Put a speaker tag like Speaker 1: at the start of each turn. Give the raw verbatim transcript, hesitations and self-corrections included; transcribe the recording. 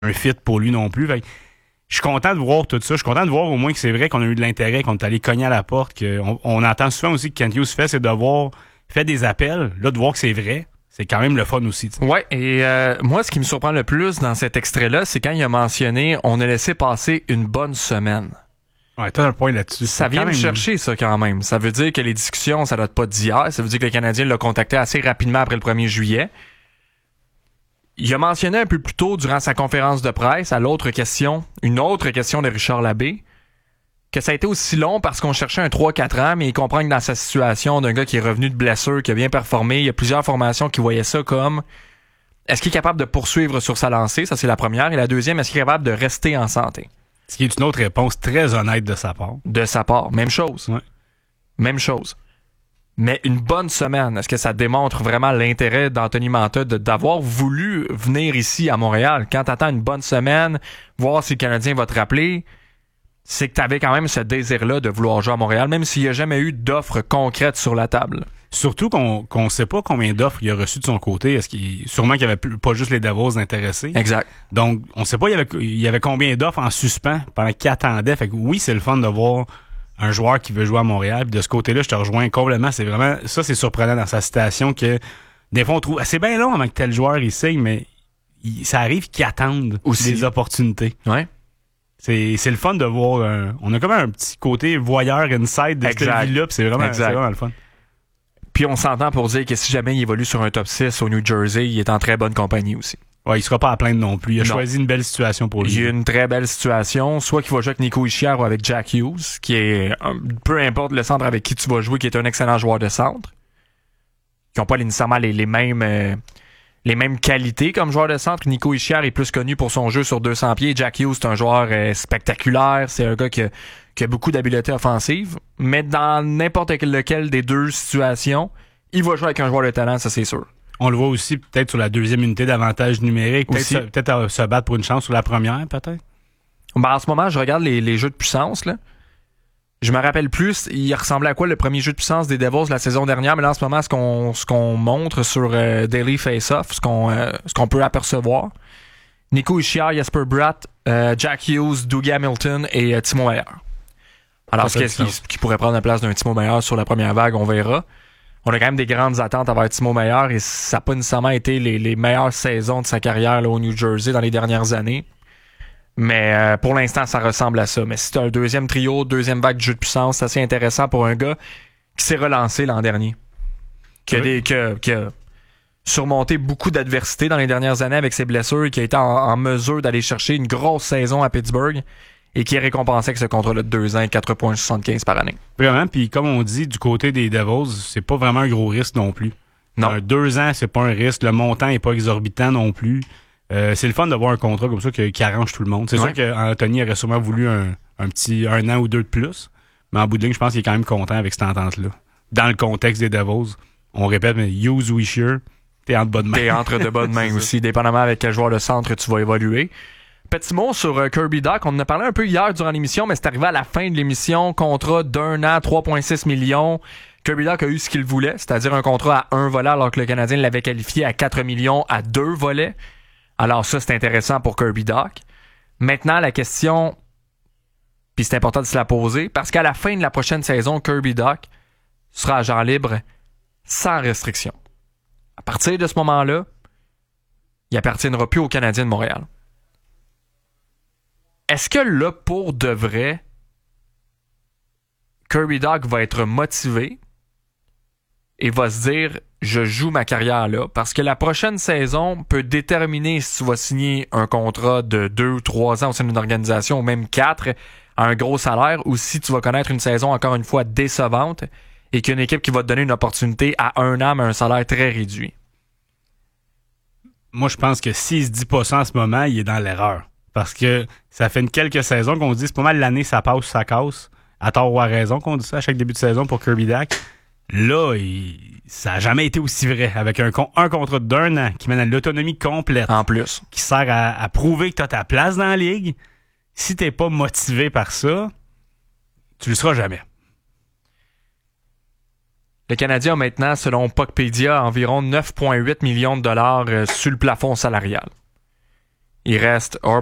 Speaker 1: un fit pour lui non plus. Fait que je suis content de voir tout ça. Je suis content de voir au moins que c'est vrai qu'on a eu de l'intérêt, qu'on est allé cogner à la porte. qu'on, on entend souvent aussi que Kent Hughes fait, c'est de voir, fait des appels. Là, de voir que c'est vrai, c'est quand même le fun aussi. T'sais.
Speaker 2: Ouais, et euh, moi, ce qui me surprend le plus dans cet extrait-là, c'est quand il a mentionné « on a laissé passer une bonne semaine ».
Speaker 1: Ouais, t'as un point là-dessus.
Speaker 2: Ça vient me chercher, ça, quand même. Ça veut dire que les discussions, ça date pas d'hier. Ça veut dire que le Canadien l'a contacté assez rapidement après le premier juillet. Il a mentionné un peu plus tôt, durant sa conférence de presse, à l'autre question, une autre question de Richard Labbé, que ça a été aussi long parce qu'on cherchait un trois quatre ans, mais il comprend que dans sa situation d'un gars qui est revenu de blessure, qui a bien performé, il y a plusieurs formations qui voyaient ça comme est-ce qu'il est capable de poursuivre sur sa lancée? Ça, c'est la première. Et la deuxième, est-ce qu'il est capable de rester en santé?
Speaker 1: Ce qui est une autre réponse très honnête de sa part.
Speaker 2: De sa part. Même chose.
Speaker 1: Ouais.
Speaker 2: Même chose. Mais une bonne semaine, est-ce que ça démontre vraiment l'intérêt d'Anthony Mantha de, d'avoir voulu venir ici à Montréal? Quand t'attends une bonne semaine, voir si le Canadien va te rappeler, c'est que t'avais quand même ce désir-là de vouloir jouer à Montréal, même s'il n'y a jamais eu d'offres concrètes sur la table.
Speaker 1: Surtout qu'on qu'on sait pas combien d'offres il a reçu de son côté. Est-ce qu'il sûrement qu'il y avait plus, pas juste les Devils intéressés.
Speaker 2: Exact.
Speaker 1: Donc, on sait pas il y avait, il y avait combien d'offres en suspens pendant qu'il attendait. Fait que oui, c'est le fun de voir un joueur qui veut jouer à Montréal. Puis de ce côté-là, je te rejoins complètement. C'est vraiment, ça, c'est surprenant dans sa citation que des fois, on trouve, c'est bien long avant que tel joueur il signe, mais il, ça arrive qu'ils attendent aussi des opportunités.
Speaker 2: Ouais.
Speaker 1: C'est, c'est le fun de voir, un, on a comme un petit côté voyeur inside de
Speaker 2: exact.
Speaker 1: cette vie-là. Puis c'est vraiment,
Speaker 2: exact.
Speaker 1: c'est vraiment le fun.
Speaker 2: Puis on s'entend pour dire que si jamais il évolue sur un top six au New Jersey, il est en très bonne compagnie aussi.
Speaker 1: Ouais, il sera pas à plaindre non plus. Il a
Speaker 2: non.
Speaker 1: choisi une belle situation pour lui.
Speaker 2: Il y a une très belle situation, soit qu'il va jouer avec Nico Hischier ou avec Jack Hughes, qui est, un, peu importe le centre avec qui tu vas jouer, qui est un excellent joueur de centre, qui n'ont pas nécessairement les, les mêmes euh, les mêmes qualités comme joueur de centre. Nico Hischier est plus connu pour son jeu sur deux cents pieds. Jack Hughes, c'est un joueur euh, spectaculaire. C'est un gars qui a, qui a beaucoup d'habileté offensive. Mais dans n'importe lequel des deux situations, il va jouer avec un joueur de talent, ça c'est sûr.
Speaker 1: On le voit aussi peut-être sur la deuxième unité d'avantage numérique. Peut-être, se, peut-être à se battre pour une chance sur la première, peut-être.
Speaker 2: Ben, en ce moment, je regarde les, les jeux de puissance. Là. Je me rappelle plus, il ressemblait à quoi le premier jeu de puissance des Devils la saison dernière, mais là en ce moment, ce qu'on, ce qu'on montre sur euh, Daily Face-Off, ce qu'on, euh, ce qu'on peut apercevoir, Nico Hischier, Jesper Bratt, euh, Jack Hughes, Dougie Hamilton et euh, Timo Meier. Alors, ce qu'est-ce qui, qui pourrait prendre la place d'un Timo Meier sur la première vague, on verra. On a quand même des grandes attentes envers Timo Meier et ça n'a pas nécessairement été les, les meilleures saisons de sa carrière là, au New Jersey dans les dernières années. Mais euh, pour l'instant, ça ressemble à ça. Mais si tu as un deuxième trio, deuxième vague de jeu de puissance, c'est assez intéressant pour un gars qui s'est relancé l'an dernier. Qui a, oui. des, qui a, qui a surmonté beaucoup d'adversités dans les dernières années avec ses blessures et qui a été en, en mesure d'aller chercher une grosse saison à Pittsburgh. Et qui est récompensé avec ce contrat-là de deux ans et quatre virgule soixante-quinze par année.
Speaker 1: Vraiment, puis comme on dit, du côté des Devils, c'est pas vraiment un gros risque non plus.
Speaker 2: Non.
Speaker 1: Un deux ans, c'est pas un risque. Le montant est pas exorbitant non plus. Euh, c'est le fun de voir un contrat comme ça qui, qui arrange tout le monde. C'est ouais. sûr qu'Anthony aurait sûrement voulu un, un petit un an ou deux de plus. Mais en bout de ligne, je pense qu'il est quand même content avec cette entente-là. Dans le contexte des Devils, on répète, mais Hughes ou Hischier, t'es entre bonnes mains.
Speaker 2: T'es entre de bonnes mains aussi, dépendamment avec quel joueur de centre tu vas évoluer. Petit mot sur euh, Kirby Dach. On en a parlé un peu hier durant l'émission, mais c'est arrivé à la fin de l'émission. Contrat d'un an, trois virgule six millions. Kirby Dach a eu ce qu'il voulait, c'est-à-dire un contrat à un volet, alors que le Canadien l'avait qualifié à quatre millions à deux volets. Alors ça, c'est intéressant pour Kirby Dach. Maintenant, la question, puis c'est important de se la poser, parce qu'à la fin de la prochaine saison, Kirby Dach sera agent libre sans restriction. À partir de ce moment-là, il appartiendra plus au Canadien de Montréal. Est-ce que là, pour de vrai, Kirby Dach va être motivé et va se dire « Je joue ma carrière là » parce que la prochaine saison peut déterminer si tu vas signer un contrat de deux ou trois ans au sein d'une organisation ou même quatre à un gros salaire ou si tu vas connaître une saison encore une fois décevante et qu'il y a une équipe qui va te donner une opportunité à un an mais un salaire très réduit.
Speaker 1: Moi, je pense que s'il se dit pas ça en ce moment, il est dans l'erreur. Parce que ça fait une quelques saisons qu'on dit c'est pas mal l'année ça passe ou ça casse. À tort ou à raison qu'on dit ça à chaque début de saison pour Kirby Dach. Là, il, ça n'a jamais été aussi vrai. Avec un, un contrat d'un an qui mène à l'autonomie complète.
Speaker 2: En plus.
Speaker 1: Qui sert à, à prouver que tu as ta place dans la ligue. Si t'es pas motivé par ça, tu le seras jamais.
Speaker 2: Le Canadien a maintenant, selon Puckpedia, environ neuf virgule huit millions de dollars euh, sur le plafond salarial. Il reste Auburn